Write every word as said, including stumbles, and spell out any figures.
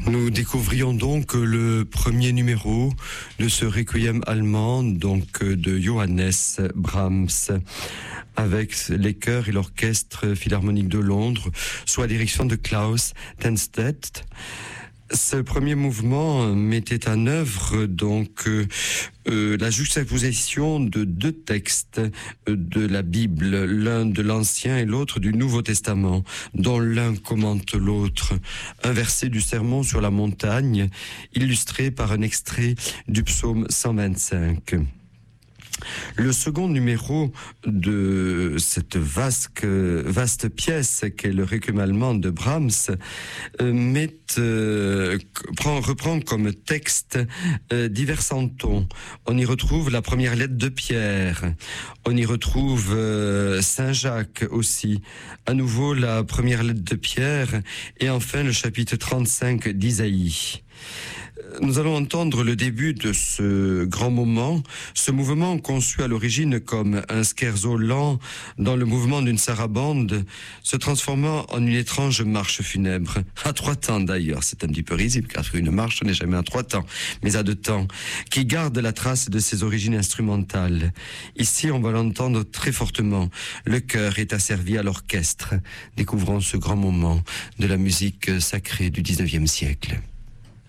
Nous découvrions donc le premier numéro de ce requiem allemand, donc de Johannes Brahms, avec les chœurs et l'orchestre philharmonique de Londres, sous la direction de Klaus Tennstedt. Ce premier mouvement mettait en œuvre donc euh, euh, la juxtaposition de deux textes de la Bible, l'un de l'Ancien et l'autre du Nouveau Testament, dont l'un commente l'autre. Un verset du Sermon sur la montagne, illustré par un extrait du psaume cent vingt-cinq. Le second numéro de cette vaste, vaste pièce qu'est le Requiem allemand de Brahms euh, met, euh, prend, reprend comme texte euh, divers santons. On y retrouve la première lettre de Pierre, on y retrouve euh, Saint Jacques aussi, à nouveau la première lettre de Pierre et enfin le chapitre trente-cinq d'Isaïe. Nous allons entendre le début de ce grand moment, ce mouvement conçu à l'origine comme un scherzo lent dans le mouvement d'une sarabande, se transformant en une étrange marche funèbre, à trois temps d'ailleurs, c'est un petit peu risible car une marche n'est jamais à trois temps, mais à deux temps, qui garde la trace de ses origines instrumentales. Ici, on va l'entendre très fortement, le chœur est asservi à l'orchestre. Découvrons ce grand moment de la musique sacrée du dix-neuvième siècle.